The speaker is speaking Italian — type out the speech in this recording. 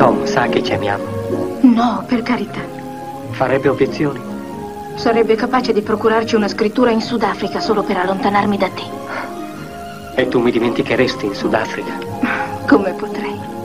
Tom sa che ci amiamo. No, per carità. Farebbe obiezioni? Sarebbe capace di procurarci una scrittura in Sudafrica solo per allontanarmi da te. E tu mi dimenticheresti in Sudafrica? Come potrei?